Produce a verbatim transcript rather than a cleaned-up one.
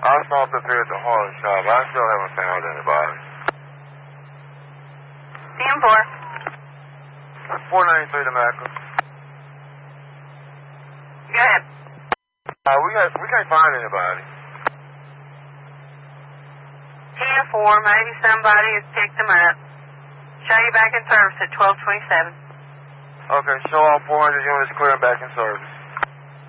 I stopped up here at the hauling shop. I still haven't found anybody. C M four. four ninety-three to Macklin. Go ahead. Uh, we got, we can't find anybody. ten four, maybe somebody has picked them up. Show you back in service at twelve twenty-seven. Okay, show all four hundred units clear and back in service.